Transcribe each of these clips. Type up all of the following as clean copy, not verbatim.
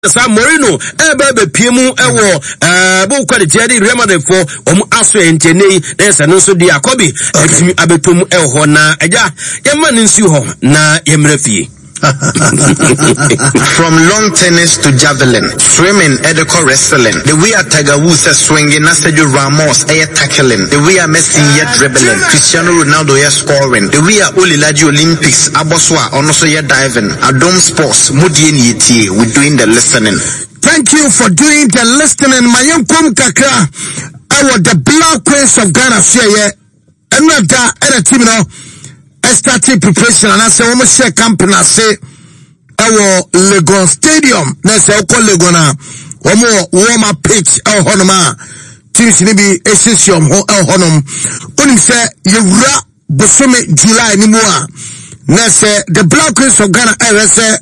San Moreno ebe piemu ewo bo quality ade Real Madrid for aso entene na no so dia akobi etimi abetom eho na eja yema nsi ho na yemrefie. From long tennis to javelin, swimming, Edeko wrestling. The way a Tiger Woods is swinging, Sergio Ramos is tackling. The way a Messi is dribbling, Cristiano Ronaldo is scoring. The way a Olilaji Olympics, Aboswa, also is diving. Adom Sports, Mudieni Yeti, we're doing the listening. Thank you for doing the listening. Mayunkum Kakra, I the Black Queens of Ghana here. Another team now. Starting preparation and I say almost share camping I say our Legon Stadium na say call Legona warm up pitch honoma teams ni bi essentium honum onim say yewura bosome July ni moa na say the Black Queens of Ghana say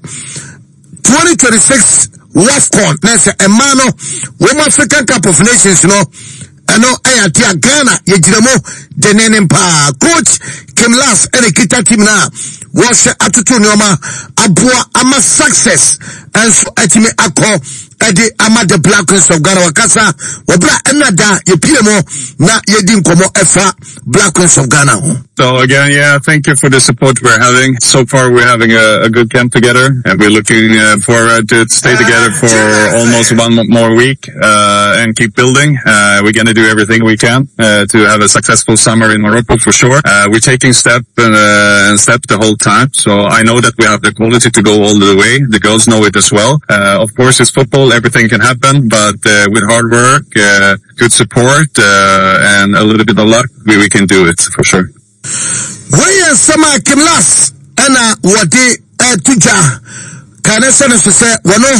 2026 WAFCON na say emano Women African Cup of Nations no ano ayatia Ghana yejiremo denenen pa coach Kimlas and kita team na was atutu nyoma abua ama success and so atime akọ ede ama the Black Queens of Ghana wakasa wabra enada yepilemo na yedi nkomo efa Black Queens of Ghana. So again, yeah, thank you for the support we're having. So far we're having a good camp together and we're looking forward to stay together for almost one more week and keep building. We're going to do everything we can to have a successful summer in Morocco for sure. We're taking step and step the whole time. So I know that we have the quality to go all the way. The girls know it as well. Of course it's football, everything can happen, but with hard work, good support and a little bit of luck, we can do it for sure. Where Sama Kimlas ana wadi tuja kana sana se wono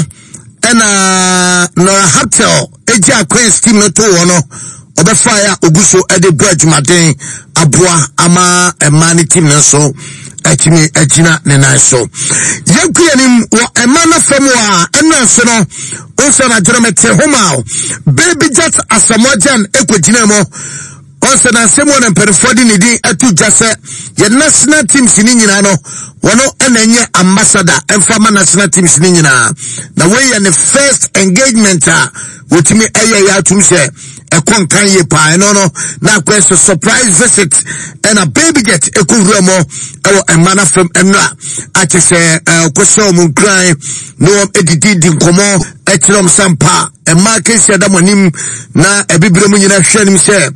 ana no hotel eja Queens team no to wono obefire oguso ede boadwumaden aboa ama emani team no so atimi agina ne nan so yakuanim wo emana famo a ena so no onso na jeremete homa baby jet asamojan ekogina mo onse na semo na perifodi ni di atu jase ye national teams ni nyina no wono enenye ambassador emfama national teams ni nyina na we the first engagement with me ya atum se ekon kan ye pa no na quest surprise visit and a baby get ekowura mo ewo emana from enra ati se kwese mu kran no edidi di nkomo etilom sampa emma kesi adamonim na ebibire mu nyina hwanim se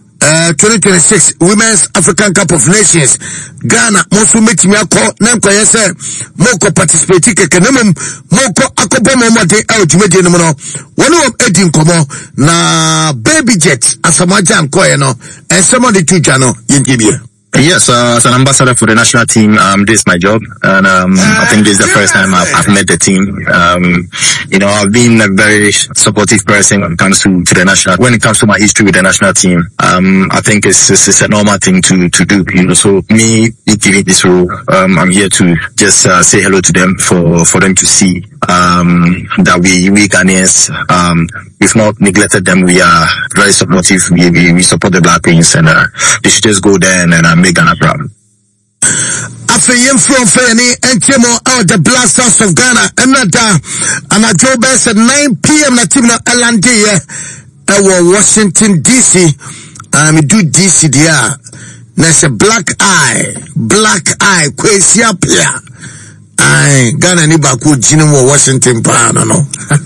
2026 Women's African Cup of Nations Ghana mosu metimi akọ na nkoye se moko participate kekenem moko akobo momode awjumede no no wonu edi nkomo na baby jet asamaja nkoye no somebody to jano yindibie. Yes, as an ambassador for the national team, this is my job, and I think this is the first time I've met the team. You know, I've been a very supportive person when it comes to the national. When it comes to my history with the national team, I think it's a normal thing to do. You know, so me giving this role, I'm here to just say hello to them for them to see that we Ghanaians, we've not neglected them. We are very supportive. We support the Black Queens, and they should just go there and make Ghana proud. After from Fanny and Timo out the Blasters of Ghana, and a job at 9 p.m. na team na Alandia, Washington DC. We do DC there. There's a black eye, crazy up here. Ghana ni baku Jinimo Washington pa no.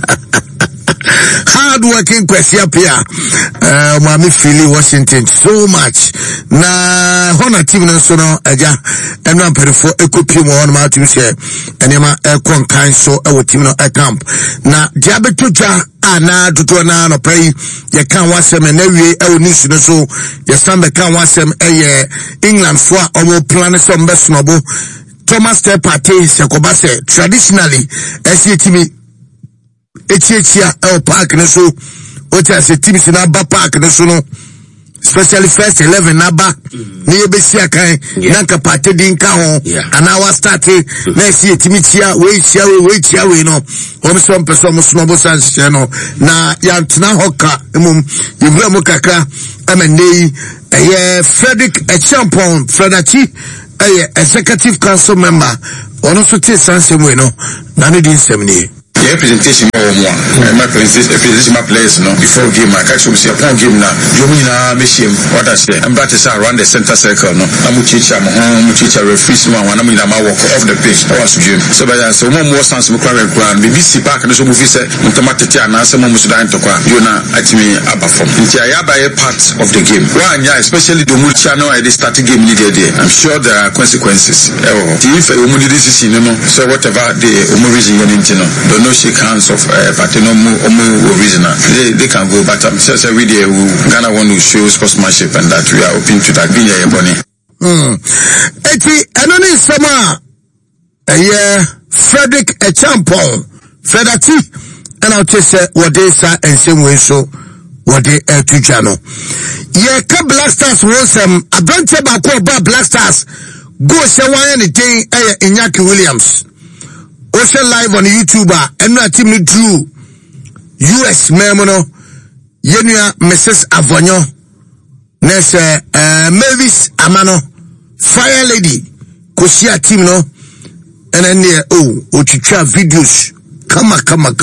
Hard working question up here. Mami Philly Washington so much. Na hona team na so no aja eno perifo ekopi mo on ma team share. Enema ekon kan so e team no camp. Na diabetuja ana tutu na no pray ye kan wasem na wie e news no so ye sambe kan wasem England so omo plan so mbesnobo Thomas Partey sekoba se traditionally SATB Etiechia El Park na so oti se teams na ba park na so no especially first 11 na ba na yebesia kan na ka Partey din ka ho ana wa start na se team chia we no o so person mo no bo sans no na ya tena hoka emum yewura mo kakra amandei Frederick Echampon Fredachi executive council member ono so tie sansem we no na ne din sem ni the presentation more. My presentation my players before game. I catch up see upon game now. You mean machine what I say. I'm about to say around the center circle. No, I'm teacher. I'm teacher referees one. I'm in my walk off the pitch. I was game. So by so more sense we can record. BBC back and so movie say automatic and answer more so that to kwa. You na at me abafom. I have a part of the game. One yeah, especially the multi channel I started game needed there. I'm sure there are consequences. If a woman this is so whatever the reason you need to know. Don't know shake hands of partner reason. They can go, but I'm just every day Ghana want to show sportsmanship and that we are open to that being a bunny. Anoni Sama Frederick Echampon Fredati and I'll just say what they say and same way so what they to channel. Ka Black Stars was a branch about Black Stars go say why anything Iñaki Williams. Also live on YouTube and not team drew US Memono Yenya Mrs. Avonyo Nese Mavis Amano Fire Lady Kosia team no and then Ochicha videos kama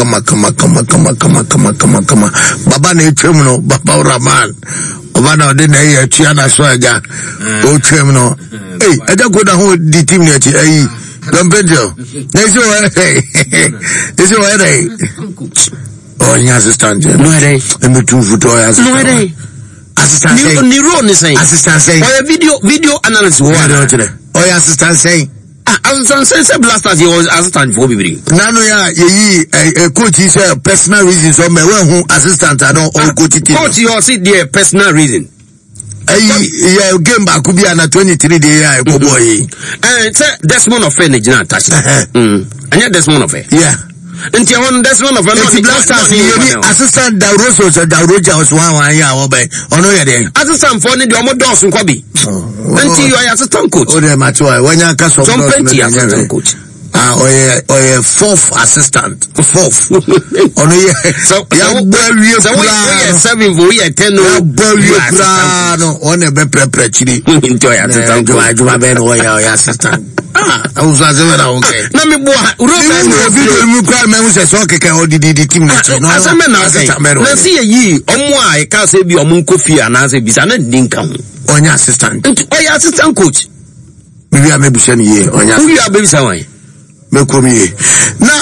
Baba ne tremuno Baba Raman Obana de na ye Chiana Swaga o tremuno hey I don't go down the team net don't bend you. This is where they. Oh, in assistant. No, they. And the 2 foot or assistant. No, they. Assistant saying. Niro is saying. Assistant saying. Or a video analysis. Or assistant saying. Assistant saying. Blast as he was assistant for me. Nano ya a coach is a personal reason. So me who assistant I don't all coach it. Coach you all see the personal reason. Game back could be an 23 day boy. Desmond of Fenny, touch. And yet Desmond of it. Yeah. And you want Desmond of assistant Dauroso, Dauroja was 1 year away. Oh no, yeah, assistant for the Omodos and Kobe. Until you are assistant coach. Oh, my toy. When you cast some plenty assistant coach. Or a 4th assistant. 4th. Oh no, yeah. So we are 7 for we are 10. No, on a better chili. Enjoy assistant. Assistant. I was okay. No, me boy. You cry me who says okay, or the team. As a man, let's see a ye. I can't say be a Munkofi and as a bizarre income. On your assistant. Oh, your assistant coach. Maybe I may be sending ye on your baby. Now,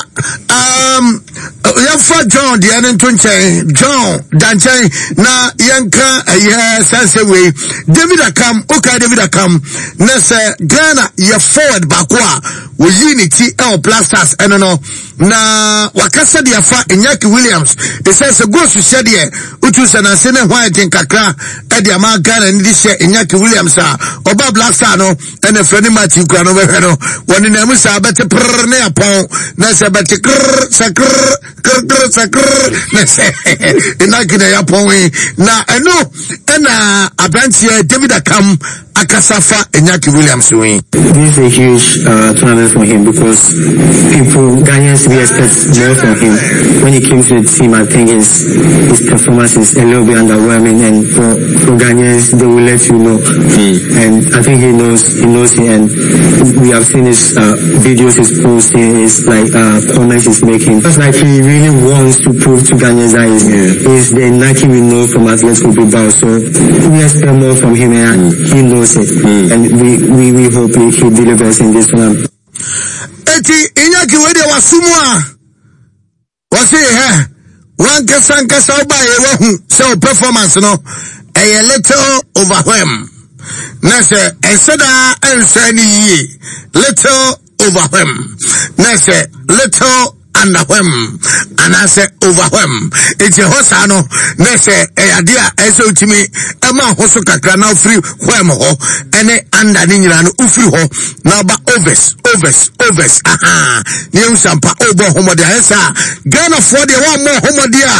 John, the other John, Danche, na Yanka, Sanseway, David Akam, Nessa, Ghana, your forward Bakwa, with unity, Black Stars, and no, na Wakasa the Afa, Iñaki Williams, it says a ghost to shed here, Utus and Asena White in Kakra, Eddie Amar Ghana, and this year, Iñaki Williams, Oba Black Star, no, and a friendly Matthew Grano, when in Emusa, better near Pong, Nessa, but sakr, Nessa, Inaki Yapong, na, I know, and a branch here, David Akam, Akasafa, Iñaki Williams win. This is a huge tournament for him because Ghanaians we expect more from him. When he came to the team, I think his performance is a little bit underwhelming, and for Ghanaians they will let you know. And I think he knows it, and we have seen his videos he's posting, his comments he's making. It's like he really wants to prove to Ghanaians that he's the Nike we know from Atletico Bilbao. So we expect more from him, and he knows it. And we hope he delivers in this one. Eti Iñaki wede wasumwa wasi one kasa oba yewo so performance no a little overwhelm na se enseda ensani little overwhelm na se little underwhelm and I say overwhelm. It's a hosano nese idea as ultimi ema hoso kakra now free whem ho ene under ninyira no ufri ho now ba overs aha new sampa obo homodia esa Ghana for the one more homodia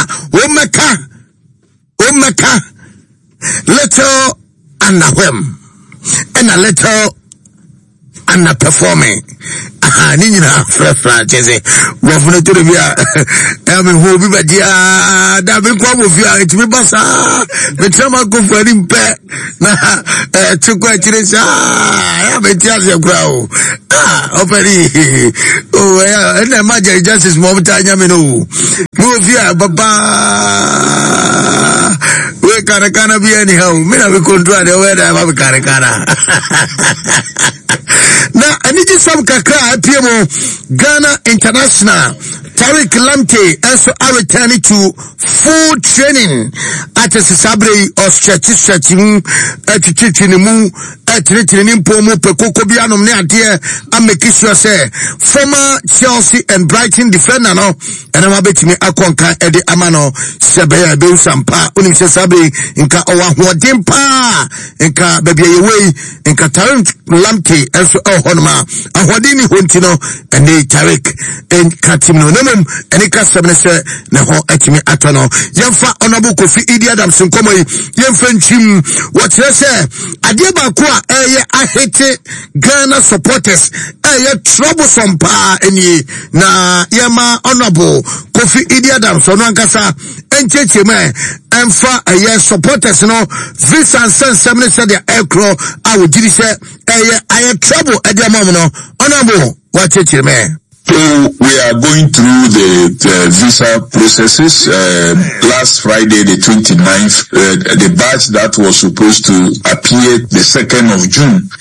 o meka little underwhelm and a little underperforming. Nina Franchise, Wafunato, who be Badia, David Quabufia, it's me Bassa, the Chama go for him pet. To questions, I have a chance of grow. Oh, and I imagine justice momentarily, move here, Baba. We can't be anyhow. Me na we control the weather. I'm a Karakana. Now, I need some kakra. Ghana International. Tariq Lamptey also are returning to full training at a Sabre or stretching at Chichinimu at Training Pomo Pekoko Bianum near and making sure say former Chelsea and Brighton defender no and I'm bet me Akonka Eddie Amano Sabaya Beusampa Unim Sabre inka Owa Dimpa inka baby away inka Tariq Lamptey also Honma Ahwadini Huntino and they Tariq and Katimo any customer say na ho atimi atono yemfa honorable Kofi Idi Adams nkomo yemfa nchim what you say ade ba ko a ahete Ghana supporters troublesome pa eni na yema honorable Kofi Idi Adams ono ankasa encheche me emfa supporters no visa and sense say their aircraw I would did say trouble ade amam no honorable what you me. So we are going through the visa processes. Last Friday, the 29th, the batch that was supposed to appear the 2nd of June